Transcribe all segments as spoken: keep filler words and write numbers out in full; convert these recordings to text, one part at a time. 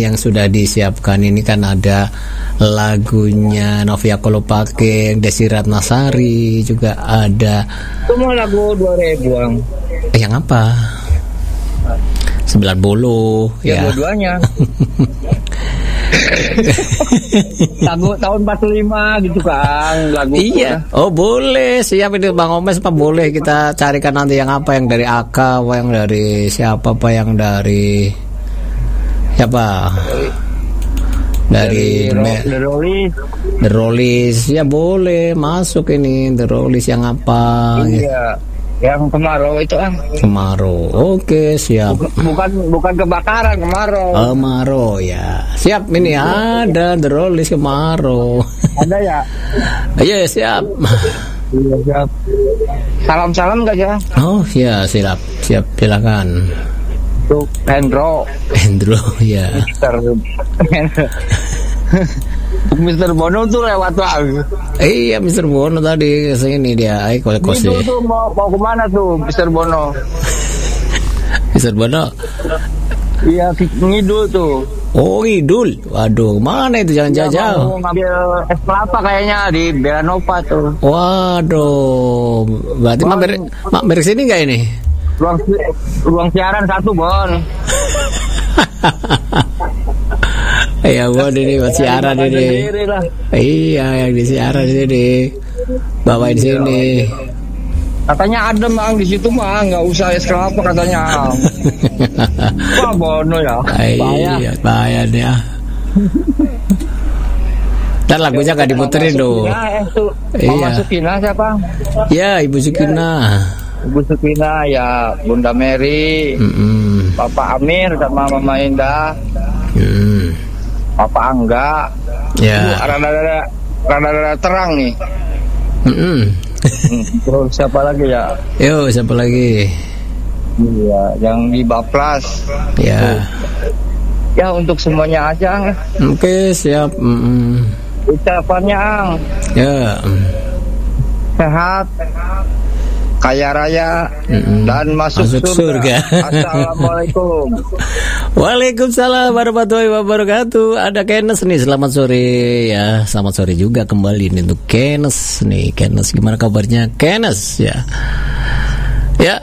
yang sudah disiapkan ini kan ada lagunya Novia Kolopaking, Desi Ratnasari, juga ada. Semua lagu dua ribu Ang. Yang apa? sembilan puluh Ya, ya. dua-duanya. Lagu tahun empat puluh lima gitu kan lagu. Iya. Oh boleh, siap itu Bang Omes, apa boleh kita carikan nanti yang apa, yang dari Aka, apa yang dari siapa, apa yang dari siapa? Dari, dari Me- The Rollies. The Rollies, ya boleh masuk ini The Rollies yang apa? Iya. Yang kemarau itu Ang. Kemarau. Oke, siap. Bukan bukan kebakaran, kemarau. Kemarau ya. Siap ini ada The Rollies Kemarau. Ada ya? Iya, siap. Iya, siap. Salam-salam gak ya? Oh, ya, siap. Siap, silakan. Untuk Hendro. Hendro, ya. Mister Mister Bono tuh lewat Bang. Iya, Mister Bono tadi kesini dia. Ayo kos Itu tuh mau mau kemana tuh Mister Bono? Mister Bono. Iya, ngidul tuh. Oh, ngidul. Waduh, mana itu, jangan jauh-jauh. Mau ngambil es kelapa kayaknya di Belanova tuh. Waduh, berarti mampir mampir sini nggak ini? Ruang ruang siaran satu, Bon. Iya, Bon, ini buat siaran ini. Iya, yang di siaran sini. Bawain sini. Katanya adem Mang di situ Mang, nggak usah es kelapa katanya. Wah, Bono ya. Iya, bahaya dia. Dan lagunya nggak diputerin loh. Iya. Mama Sukina siapa? Ya, Ibu Sukina. Ibu Sukina ya, Bunda Mary, Mm-mm. Papa Amir sama Mama Indah, Mm. Papa Angga. Ya. Rada-rada rada-rada terang nih. Mm-mm. Hmm, terus siapa lagi ya? Yo, siapa lagi? Iya, yang di Baplas. Ya. Ya untuk semuanya aja. Oke, siap. Mm-mm. Ucapannya Ang, Ya. sehat, kaya raya, Mm-mm. dan masuk, Masuk surga. surga. Assalamualaikum. Waalaikumsalam warahmatullahi wabarakatuh. Ada Kenes nih, selamat sore ya. Selamat sore juga kembali nih untuk Kenes nih. Kenes, gimana kabarnya Kenes ya? Ya.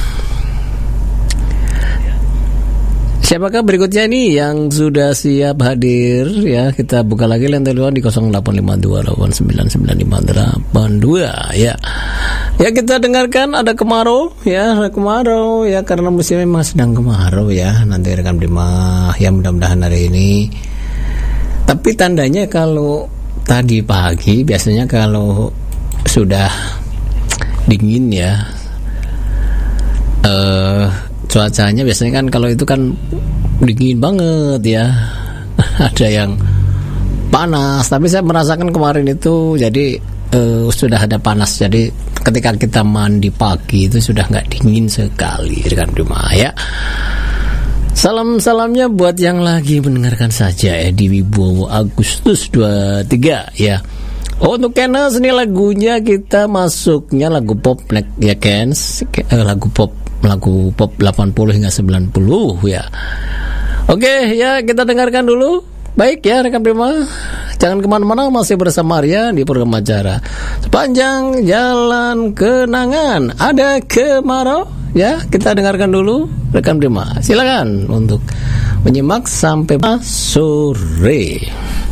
Siapakah berikutnya nih yang sudah siap hadir ya? Kita buka lagi lantai dua di nol delapan lima dua delapan sembilan sembilan lima delapan dua ya. Ya, kita dengarkan ada kemarau ya, ada kemarau ya, karena musim memang sedang kemarau ya. Nanti rekam di mah ya, mudah-mudahan hari ini. Tapi tandanya kalau tadi pagi biasanya kalau sudah dingin ya, eh cuacanya biasanya kan kalau itu kan dingin banget ya. Ada yang panas, tapi saya merasakan kemarin itu jadi uh, sudah ada panas. Jadi ketika kita mandi pagi itu sudah nggak dingin sekali kan rumah ya. Salam-salamnya buat yang lagi mendengarkan saja ya di Wibowo Agustus dua puluh tiga ya. Oh, untuk Kenes ini lagunya kita masuknya lagu pop ya Kens, lagu pop lagu pop delapan puluh hingga sembilan puluh ya. Oke ya, kita dengarkan dulu. Baik ya rekan prima, jangan kemana-mana, masih bersama Arya di program acara Sepanjang Jalan Kenangan. Ada kemarau ya, kita dengarkan dulu rekan prima. Silakan untuk menyimak sampai sore.